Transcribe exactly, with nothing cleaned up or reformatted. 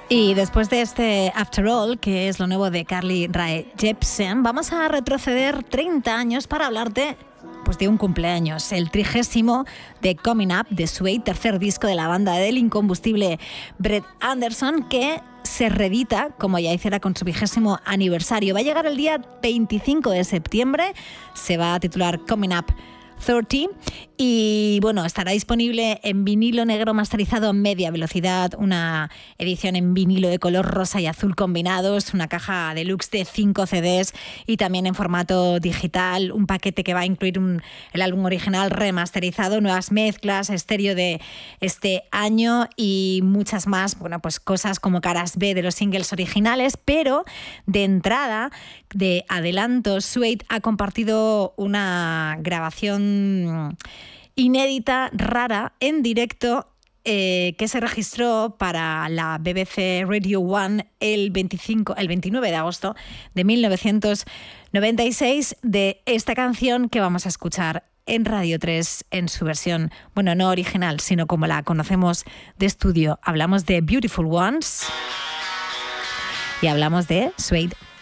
Y después de este After All, que es lo nuevo de Carly Rae Jepsen, vamos a retroceder treinta años para hablarte pues, de un cumpleaños, el trigésimo de Coming Up de Suede, tercer disco de la banda del incombustible Brett Anderson, que se reedita, como ya hiciera con su vigésimo aniversario. Va a llegar el día veinticinco de septiembre, se va a titular Coming Up treinta y bueno, estará disponible en vinilo negro masterizado a media velocidad, una edición en vinilo de color rosa y azul combinados, una caja deluxe de cinco C Ds y también en formato digital, un paquete que va a incluir un, el álbum original remasterizado, nuevas mezclas, estéreo de este año y muchas más, bueno, pues cosas como caras B de los singles originales, pero de entrada, de adelanto, Suede ha compartido una grabación inédita, rara, en directo, eh, que se registró para la B B C Radio One el, veinticinco, el veintinueve de agosto de mil novecientos noventa y seis, de esta canción que vamos a escuchar en Radio tres en su versión, bueno, no original, sino como la conocemos de estudio. Hablamos de Beautiful Ones y hablamos de Suede.